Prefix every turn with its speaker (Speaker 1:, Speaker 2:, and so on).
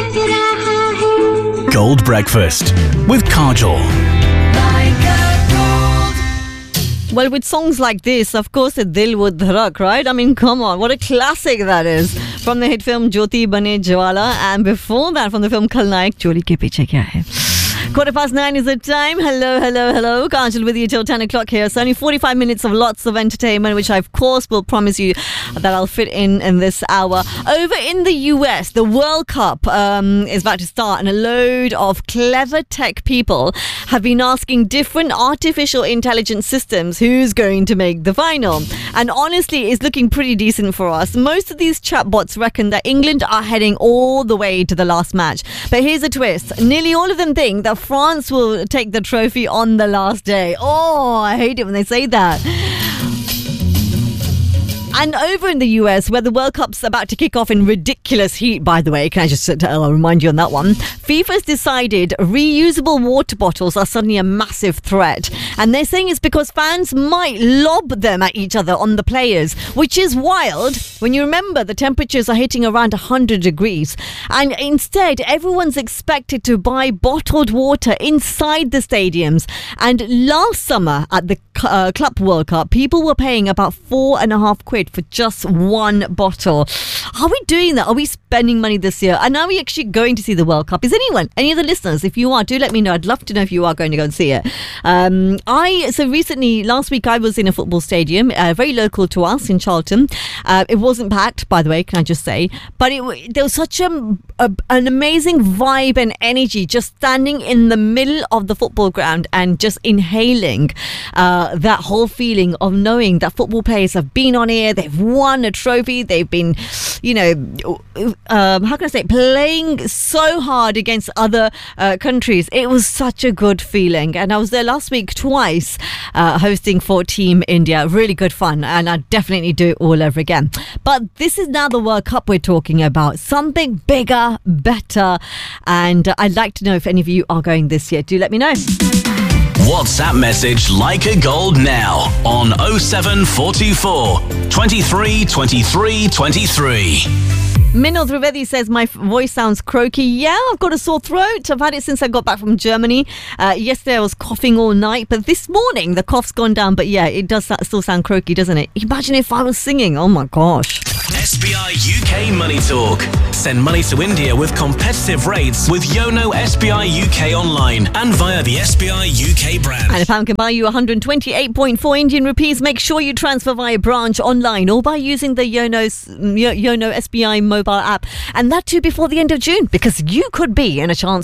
Speaker 1: Gold Breakfast with Kajol.
Speaker 2: Well, with songs like this, of course, Dil Would Dharak, right? I mean, come on, what a classic that is. From the hit film Jyoti Bane Jwala, and before that from the film Khalnaik, Choli Ke Piche Kya Hai. 9:15 is the time. Hello. Kajol with you till 10 o'clock here. So only 45 minutes of lots of entertainment, which I, of course, will promise you that I'll fit in this hour. Over in the US, the World Cup is about to start, and a load of clever tech people have been asking different artificial intelligence systems who's going to make the final. And honestly, it's looking pretty decent for us. Most of these chatbots reckon that England are heading all the way to the last match. But here's a twist. Nearly all of them think that France will take the trophy on the last day. Oh, I hate it when they say that. And over in the US, where the World Cup's about to kick off in ridiculous heat, by the way, can I just remind you on that one? FIFA's decided reusable water bottles are suddenly a massive threat. And they're saying it's because fans might lob them at each other on the players, which is wild when you remember the temperatures are hitting around 100 degrees. And instead, everyone's expected to buy bottled water inside the stadiums. And last summer at the Club World Cup, people were paying about £4.50 for just one bottle. Are we doing that? Are we spending money this year? And are we actually going to see the World Cup? Is any of the listeners, if you are, do let me know. I'd love to know if you are going to go and see it. Last week I was in a football stadium, very local to us in Charlton. It wasn't packed, by the way, can I just say, but there was such an amazing vibe and energy just standing in the middle of the football ground and just inhaling that whole feeling of knowing that football players have been on air, they've won a trophy, they've been, playing so hard against other countries. It was such a good feeling. And I was there last week twice hosting for Team India. Really good fun, and I'd definitely do it all over again. But this is now the World Cup we're talking about. Something bigger, better, and I'd like to know if any of you are going this year. Do let me know.
Speaker 1: WhatsApp message Like a Gold now on 07424 23 23 23.
Speaker 2: Minal Trivedi says my voice sounds croaky. Yeah, I've got a sore throat. I've had it since I got back from Germany. Yesterday I was coughing all night, but this morning the cough's gone down. But yeah, it does still sound croaky, doesn't it? Imagine if I was singing. Oh my gosh.
Speaker 1: SBI UK Money Talk. Send money to India with competitive rates with Yono SBI UK online and via the SBI UK brand.
Speaker 2: And if I can buy you 128.4 Indian rupees, make sure you transfer via branch online or by using the Yono SBI mobile app. And that too before the end of June, because you could be in a chance